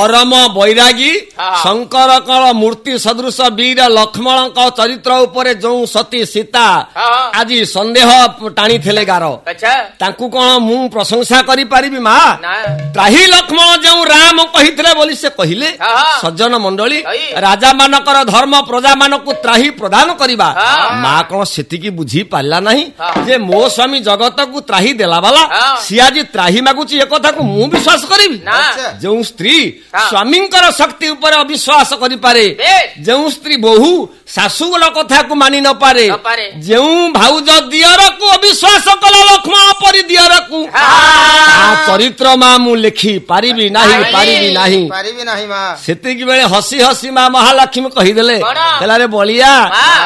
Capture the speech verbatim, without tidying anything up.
ପରମ ବୈରାଗୀ ଶଙ୍କରଙ୍କର ମୂର୍ତ୍ତି ସଦୃଶ ବୀର ଲକ୍ଷ୍ମଣଙ୍କ ଚରିତ୍ର ଉପରେ ଯୋଉ ସତୀ ସୀତା ଆଜି ସନ୍ଦେହ ଟାଣିଥିଲେ ଗାର, ତାଙ୍କୁ କଣ ମୁଁ ପ୍ରଶଂସା କରିପାରିବି ମା? ତ୍ରାହି ଲକ୍ଷ୍ମଣ ଯେଉଁ ରାମ କହିଥିଲେ ବୋଲି ସେ କହିଲେ। ସଜ୍ଜନ ମଣ୍ଡଳୀ, ରାଜା ମାନଙ୍କର ଧର୍ମ ପ୍ରଜା ମାନଙ୍କୁ ତ୍ରାହି ପ୍ରଦାନ କରିବା। ମା କଣ ସେତିକି ବୁଝି ପାରିଲା ନାହିଁ ଯେ ମୋ ସ୍ୱାମୀ ଜଗତକୁ ତ୍ରାହି ଦେଲା ବାଲା, ସିଏ ଆଜି ତ୍ରାହି ମାଗୁଛି, ଏ କଥାକୁ ମୁଁ ବିଶ୍ୱାସ କରିବି? ଯେଉଁ ସ୍ତ୍ରୀ ସ୍ୱାମୀଙ୍କର ଶକ୍ତି ଉପରେ ଅବିଶ୍ୱାସ କରିପାରେ, ଯେଉଁ ସ୍ତ୍ରୀ ବୋହୂ ଶାଶୁର କଥାକୁ ମାନି ନପାରେ, ଯେଉଁ ଭାଉଜ ଦିଅରକୁ ଅବିଶ୍ୱାସ କଲା ଲକ୍ଷ୍ମଣ ପରି ଦିଅରକୁ, ଚରିତ୍ର ମା ମୁଁ ଲେଖି ପାରିବି ନାହିଁ, ପାରିବି ନାହିଁ। ସେତିକି ବେଳେ ହସି ହସି ମା ମହାଲକ୍ଷ୍ମୀ କହିଦେଲେ, ହେଲାରେ ବଳିଆ